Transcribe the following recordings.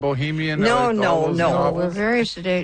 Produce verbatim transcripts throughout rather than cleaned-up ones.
bohemian? No, all no, those no. novels? We're very sedate.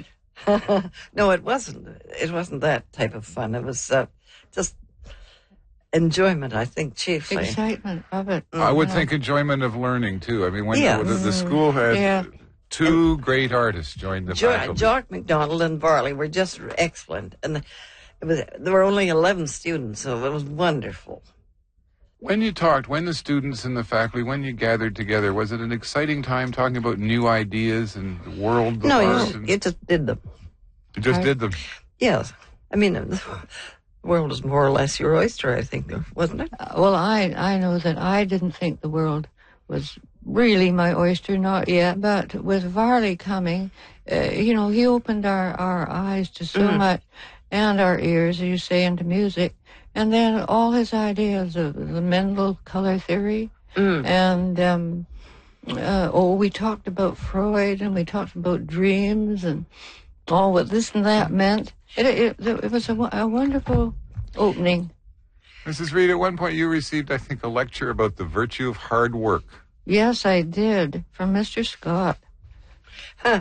No, it wasn't. It wasn't that type of fun. It was uh, just enjoyment, I think, chiefly. Excitement of it. I would you think know. enjoyment of learning, too. I mean, when Yeah. the, the school had Yeah. two great artists join the Jo- faculty. Jock MacDonald and Varley were just excellent. And it was, there were only eleven students, so it was wonderful. When you talked, when the students and the faculty, when you gathered together, was it an exciting time talking about new ideas and the world of No, art? you, and you just did them. you just I- did them. Yes. I mean, the world is more or less your oyster, I think, wasn't it? Uh, well, I, I know that I didn't think the world was really my oyster, not yet. But with Varley coming, uh, you know, he opened our, our eyes to so Mm. much, and our ears, as you say, into music. And then all his ideas of the Mendel color theory. Mm. And, um, uh, oh, we talked about Freud, and we talked about dreams, and all what this and that meant. It, it, it was a, wo- a wonderful opening. Missus Reed, at one point you received, I think, a lecture about the virtue of hard work. Yes, I did, from Mister Scott. Huh.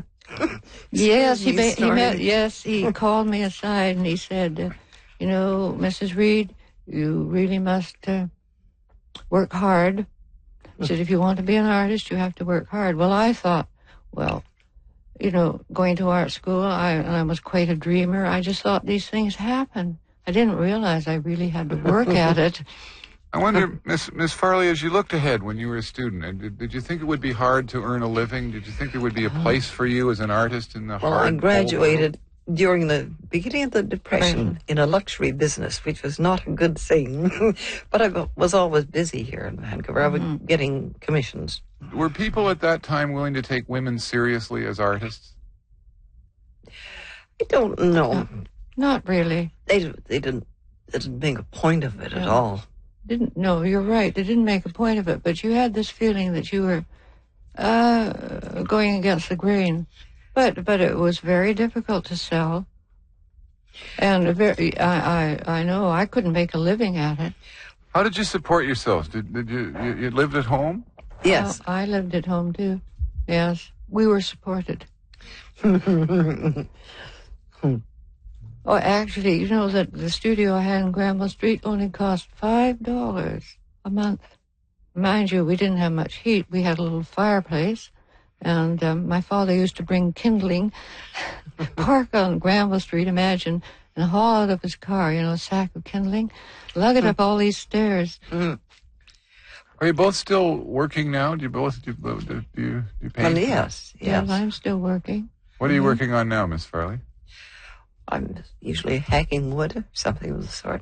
Yes, he, me, ba- he sorry. met, yes, he called me aside and he said, uh, you know, Missus Reed, you really must uh, work hard. He said, if you want to be an artist, you have to work hard. Well, I thought, well, you know, going to art school, I, and I was quite a dreamer. I just thought these things happen. I didn't realize I really had to work at it. I wonder, Miss Miss Farley, as you looked ahead when you were a student, and did, did you think it would be hard to earn a living? Did you think there would be a place for you as an artist in the Well, hard, I cold graduated during the beginning of the Depression Right. in a luxury business, which was not a good thing. But I was always busy here in Vancouver. I was getting commissions. world? Were people at that time willing to take women seriously as artists? I don't know. Not really. They they didn't they didn't make a point of it at Yeah. all. Didn't, no, you're right. They didn't make a point of it, but you had this feeling that you were uh, going against the grain. But but it was very difficult to sell, and very. I, I I know I couldn't make a living at it. How did you support yourselves? Did, did you, you you lived at home? Yes. Well, I lived at home too. Yes, we were supported. Oh, actually, you know that the studio I had in Granville Street only cost five dollars a month. Mind you, we didn't have much heat. We had a little fireplace, and um, my father used to bring kindling, park on Granville Street, imagine, and haul out of his car, you know, a sack of kindling, lug it up all these stairs. Mm. Are you both still working now? Do you both do, you- do you do you paint? Well, yes, Yes, yes. I'm still working. What are you working on now, Miss Farley? I'm usually hacking wood or something of the sort.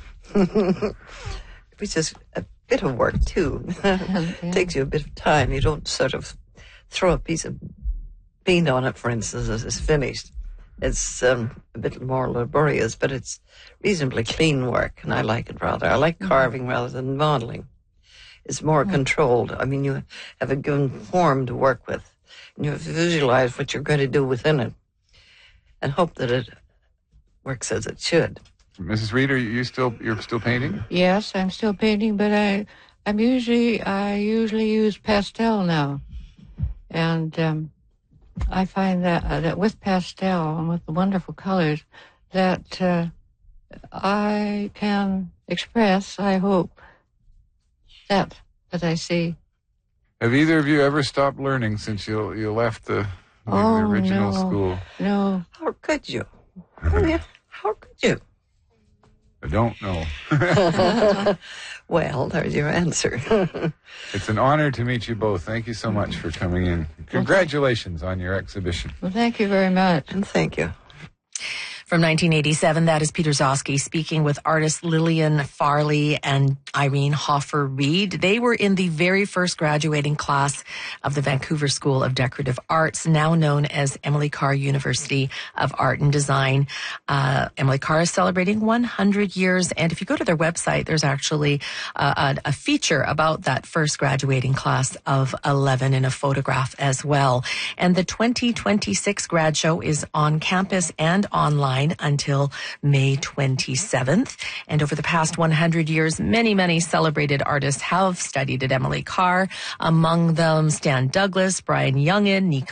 Which is a bit of work, too. It takes you a bit of time. You don't sort of throw a piece of paint on it, for instance, as it's finished. It's um, a bit more laborious, but it's reasonably clean work, and I like it rather. I like carving rather than modeling. It's more controlled. I mean, you have a given form to work with, and you have to visualize what you're going to do within it and hope that it works as it should. Missus Reed, are you still you're still painting? Yes, I'm still painting, but I, I'm usually, I usually use pastel now, and um, I find that uh, that with pastel and with the wonderful colors, that uh, I can express, I hope, that that I see. Have either of you ever stopped learning since you you left the, the Oh, original no. school? No, How could you? I mean, how could you? I don't know. Well, there's your answer. It's an honor to meet you both. Thank you so much for coming in. Congratulations on your exhibition. well, thank you very much. And thank you. From nineteen eighty-seven, that is Peter Zosky speaking with artists Lillian Farley and Irene Hoffer Reed. They were in the very first graduating class of the Vancouver School of Decorative Arts, now known as Emily Carr University of Art and Design. Uh, Emily Carr is celebrating one hundred years, and if you go to their website, there's actually uh, a, a feature about that first graduating class of eleven in a photograph as well. And the twenty twenty-six grad show is on campus and online until May twenty-seventh. And over the past one hundred years, many, many celebrated artists have studied at Emily Carr. Among them, Stan Douglas, Brian Youngin, Nico